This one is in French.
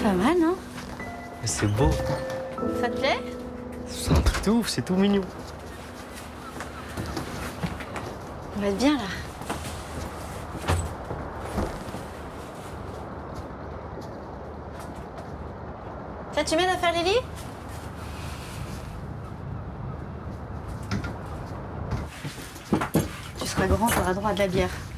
C'est pas mal, non? C'est beau. Ça te plaît? C'est un truc de ouf, c'est tout mignon. On va être bien, là. Tiens, tu m'aides à faire les lits? Tu seras grand, tu auras droit à de la bière.